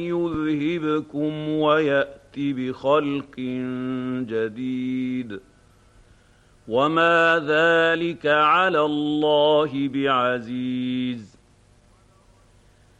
يذهبكم ويأت بخلق جديد وما ذلك على الله بعزيز